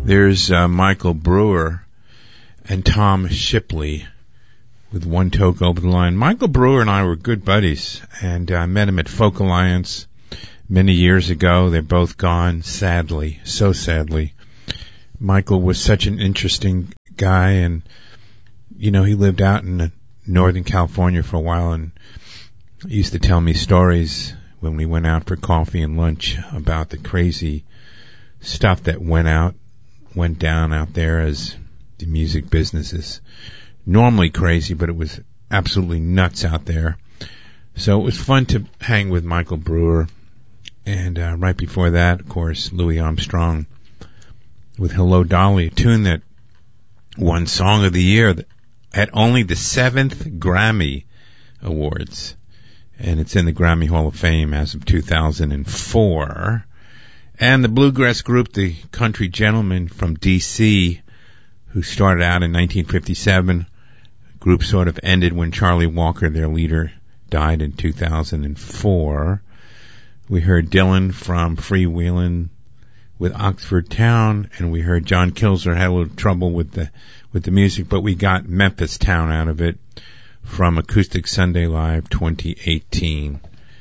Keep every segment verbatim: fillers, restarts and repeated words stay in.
There's uh, Michael Brewer and Tom Shipley with One Toke Over the Line. Michael Brewer and I were good buddies, and I met him at Folk Alliance many years ago. They're both gone, sadly, so sadly. Michael was such an interesting guy, and, you know, he lived out in Northern California for a while, and he used to tell me stories when we went out for coffee and lunch about the crazy stuff that went out, went down out there, as the music business is normally crazy, but it was absolutely nuts out there. So it was fun to hang with Michael Brewer. And uh, right before that, of course, Louis Armstrong with Hello Dolly, a tune that won Song of the Year at only the seventh Grammy Awards. And it's in the Grammy Hall of Fame as of two thousand four. And the bluegrass group, the Country Gentlemen from D C, who started out in nineteen fifty-seven, the group sort of ended when Charlie Walker, their leader, died in two thousand four. We heard Dylan from Freewheelin' with Oxford Town, and we heard John Kilzer had a little trouble with the with the music, but we got Memphis Town out of it from Acoustic Sunday Live twenty eighteen.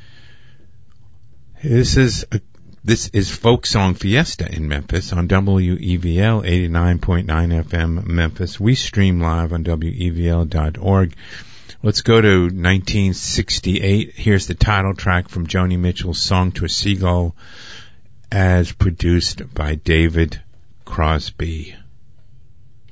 This is a This is Folk Song Fiesta in Memphis on W E V L eighty-nine point nine F M Memphis. We stream live on W E V L dot org. Let's go to nineteen sixty-eight. Here's the title track from Joni Mitchell's Song to a Seagull, as produced by David Crosby.